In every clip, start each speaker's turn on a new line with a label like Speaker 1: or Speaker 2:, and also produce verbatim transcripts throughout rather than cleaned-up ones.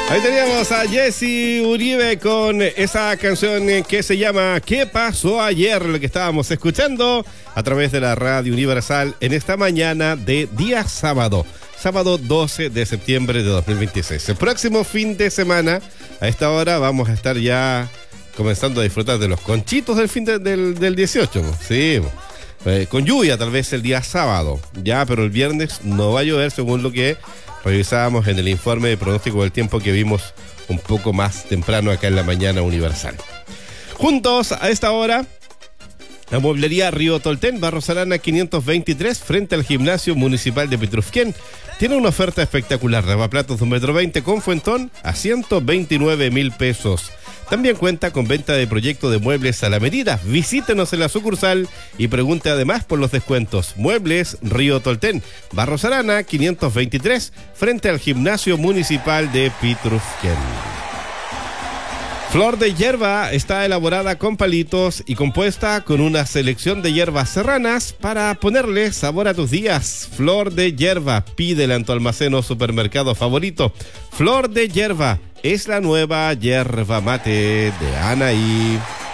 Speaker 1: Ahí teníamos a Jesse Uribe con esa canción que se llama ¿Qué pasó ayer? Lo que estábamos escuchando a través de la Radio Universal en esta mañana de día sábado. Sábado doce de septiembre de dos mil veintiséis. El próximo fin de semana, a esta hora, vamos a estar ya comenzando a disfrutar de los conchitos del fin de, del, del dieciocho. Sí, eh, con lluvia tal vez el día sábado. Ya, pero el viernes no va a llover según lo que revisábamos en el informe de pronóstico del tiempo que vimos un poco más temprano acá en la mañana Universal. Juntos a esta hora, la mueblería Río Tolten, Barros Arana quinientos veintitrés, frente al gimnasio municipal de Pitrufquén, tiene una oferta espectacular. Lavaplatos de un metro veinte con fuentón a ciento veintinueve mil pesos. También cuenta con venta de proyecto de muebles a la medida. Visítenos en la sucursal y pregunte además por los descuentos. Muebles Río Tolten, Barros Arana quinientos veintitrés, frente al gimnasio municipal de Pitrufquén. Flor de hierba está elaborada con palitos y compuesta con una selección de hierbas serranas para ponerle sabor a tus días. Flor de hierba, pídela en tu almacén o supermercado favorito. Flor de hierba es la nueva yerba mate de Anaí.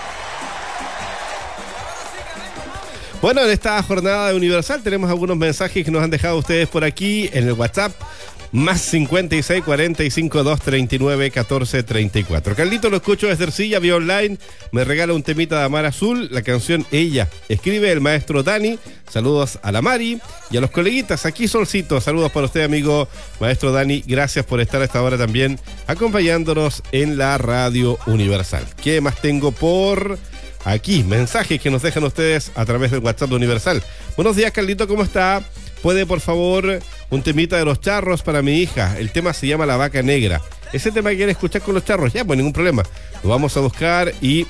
Speaker 1: Bueno, en esta jornada de Universal tenemos algunos mensajes que nos han dejado ustedes por aquí en el WhatsApp. Más cincuenta y seis, cuarenta y cinco, dos, treinta y nueve, catorce, treinta y cuatro. Carlito, lo escucho desde Ercilla, vía online. Me regala un temita de Amar Azul, la canción Ella. Escribe el maestro Dani. Saludos a la Mari y a los coleguitas. Aquí Solcito. Saludos para usted, amigo maestro Dani. Gracias por estar a esta hora también acompañándonos en la Radio Universal. ¿Qué más tengo por aquí? Mensajes que nos dejan ustedes a través del WhatsApp de Universal. Buenos días, Carlito, ¿cómo está? ¿Puede, por favor, un temita de los charros para mi hija? El tema se llama La Vaca Negra. Ese tema que quiere escuchar con los charros, ya, pues ningún problema. Lo vamos a buscar y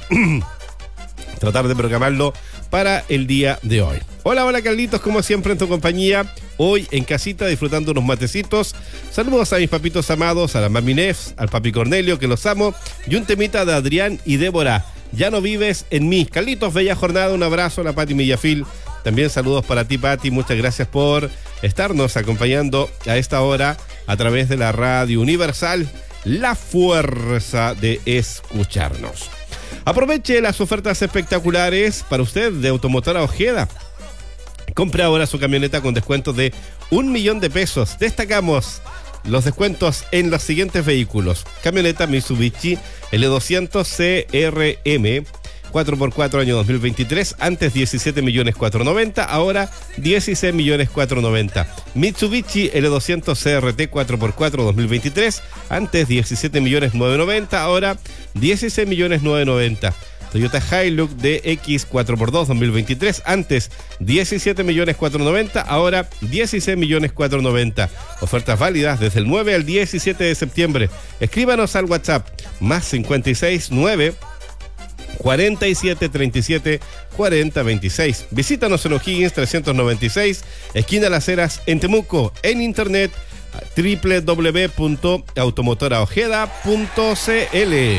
Speaker 1: tratar de programarlo para el día de hoy. Hola, hola, Carlitos, como siempre en tu compañía. Hoy en casita disfrutando unos matecitos. Saludos a mis papitos amados, a la mami Nef, al papi Cornelio, que los amo. Y un temita de Adrián y Débora. Ya no vives en mí. Carlitos, bella jornada, un abrazo a la Pati Millafil. También saludos para ti, Pati. Muchas gracias por estarnos acompañando a esta hora a través de la Radio Universal. La fuerza de escucharnos. Aproveche las ofertas espectaculares para usted de Automotora Ojeda. Compre ahora su camioneta con descuentos de un millón de pesos. Destacamos los descuentos en los siguientes vehículos. Camioneta Mitsubishi L doscientos C R M cuatro por cuatro año dos mil veintitrés, antes diecisiete millones cuatrocientos noventa, ahora dieciséis millones cuatrocientos noventa. Mitsubishi L doscientos C R T cuatro por cuatro dos mil veintitrés, antes diecisiete millones novecientos noventa, ahora dieciséis millones novecientos noventa. Toyota Hilux D X cuatro por dos dos mil veintitrés, antes diecisiete millones cuatrocientos noventa, ahora dieciséis millones cuatrocientos noventa. Ofertas válidas desde el nueve al diecisiete de septiembre. Escríbanos al WhatsApp más cincuenta y seis, nueve, cuarenta y siete, treinta y siete, cuarenta, veintiséis. Visítanos en O'Higgins trescientos noventa y seis, esquina Las Heras, en Temuco, en internet doble u doble u doble u punto automotora ojeda punto c l.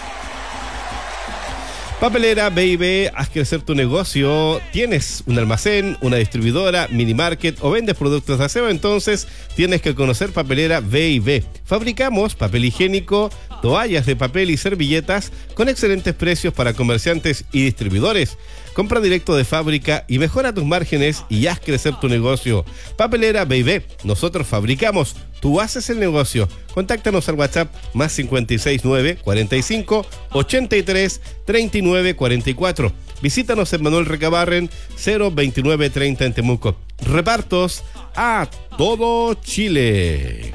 Speaker 1: Papelera B y B, haz crecer tu negocio. ¿Tienes un almacén, una distribuidora, mini market o vendes productos de aseo? Entonces tienes que conocer Papelera B y B. Fabricamos papel higiénico, toallas de papel y servilletas con excelentes precios para comerciantes y distribuidores. Compra directo de fábrica y mejora tus márgenes y haz crecer tu negocio. Papelera B y B, nosotros fabricamos, tú haces el negocio. Contáctanos al WhatsApp más cincuenta y seis, nueve, cuarenta y cinco, ochenta y tres, treinta y nueve, cuarenta y cuatro. Visítanos en Manuel Recabarren cero veintinueve treinta en Temuco. Repartos a todo Chile.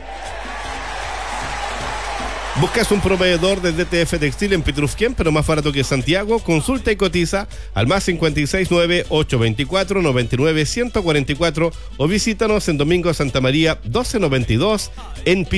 Speaker 1: ¿Buscas un proveedor de D T F Textil en Pitrufquén, pero más barato que Santiago? Consulta y cotiza al más cincuenta y seis, nueve, ochocientos veinticuatro, noventa y nueve, ciento cuarenta y cuatro o visítanos en Domingo Santa María doce noventa y dos en Pitrufquén.